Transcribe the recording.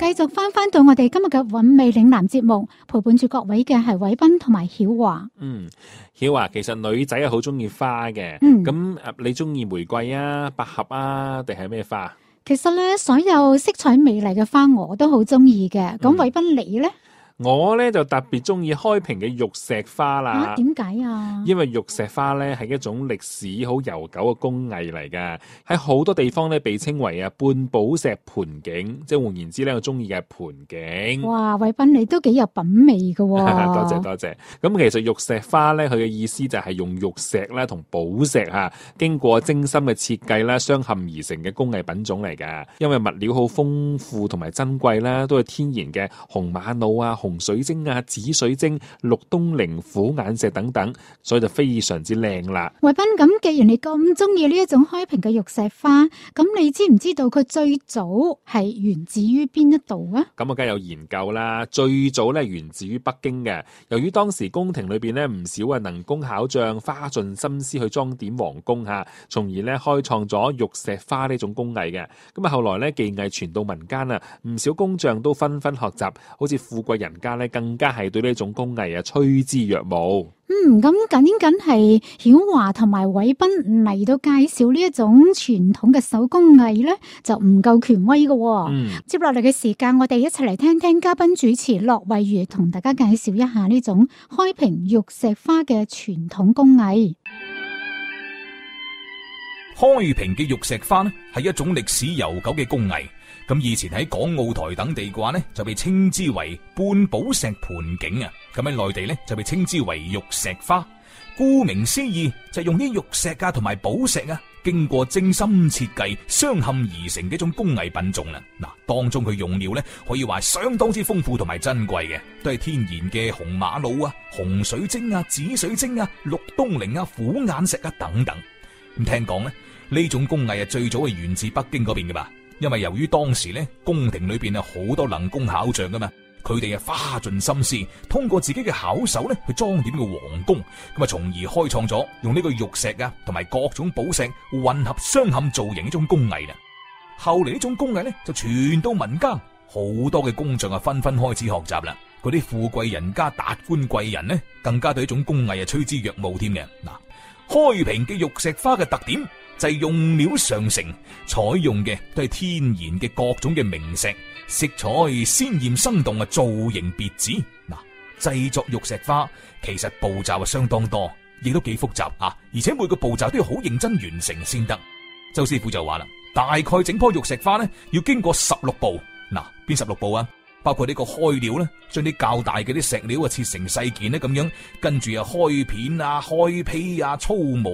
繼續翻到我哋今日嘅韻味嶺南節目，陪伴住各位嘅係偉斌同埋曉華。 曉華，其實女仔係好中意花嘅，咁你中意玫瑰啊、百合啊，定係咩花？ 其實咧，所有色彩美麗嘅花我都好中意嘅。咁偉斌你咧？ 我咧就特別中意開平嘅玉石花啦。 點解啊？ 因為玉石花咧係一種歷史好悠久嘅工藝嚟噶，喺好多地方咧被稱為半寶石盆景，即係換言之咧，我中意嘅係盆景。 哇，偉斌你都幾有品味噶喎！ 多謝多謝。咁其實玉石花咧，佢嘅意思就係用玉石啦同寶石經過精心嘅設計啦，鑲嵌而成嘅工藝品種嚟噶。因為物料好豐富同埋珍貴啦，都係天然嘅紅瑪瑙啊、紅水晶啊、紫水晶、綠東陵、虎眼石等等，所以就非常之靚啦。 偉斌，咁既然你咁中意呢一種開平嘅玉石花，咁你知唔知道佢最早係源自於邊一度啊？ 咁我梗係有研究啦。最早咧源自於北京嘅，由於當時宮廷裏邊咧唔少能工巧匠花盡心思去裝點皇宮從而咧開創咗玉石花呢種工藝嘅。咁後來咧技藝傳到民間唔少工匠都紛紛學習，好似富貴人家咧更加係對呢種工藝趨之若鶩。 咁緊係曉華同埋偉斌嚟到介紹呢一種傳統嘅手工藝咧，就唔夠權威嘅。接落嚟嘅時間，我哋一齊嚟聽聽嘉賓主持駱惠如同大家介紹一下呢種開平玉石花嘅傳統工藝。 開平嘅玉石花呢，係一種歷史悠久嘅工藝。咁以前喺港澳台等地嘅話呢，就被稱之為半寶石盆景啊。咁喺內地呢，就被稱之為玉石花。顧名思義，就係用啲玉石同埋寶石經過精心設計鑲嵌而成嘅一種工藝品種啦。當中佢用料呢，可以話相當之豐富同埋珍貴嘅，都係天然嘅紅瑪瑙紅水晶紫水晶綠東陵虎眼石等等。咁聽講呢種工藝最早係源自北京嗰邊嘅吧？因為由於當時咧宮廷裏邊好多能工巧匠噶嘛，佢哋花盡心思，通過自己嘅巧手咧去裝點個皇宮，咁從而開創咗用呢個玉石同埋各種寶石混合鑲嵌造型呢種工藝啦。後嚟呢種工藝咧就傳到民間，好多嘅工匠紛紛開始學習啦。嗰啲富貴人家、達官貴人呢，更加對呢種工藝趨之若鶩添嘅。開平嘅玉石花嘅特點就係用料上乘，採用嘅都係天然嘅各種嘅名石，色彩鮮艷生動造型別致。製作玉石花其實步驟相當多，亦都幾複雜而且每個步驟都要好認真完成先得。周師傅就話啦，大概整棵玉石花呢，要經過16步。邊16步啊？包括呢個開料咧，將啲較大嘅啲石料切成細件咧，咁樣跟住開片開坯粗磨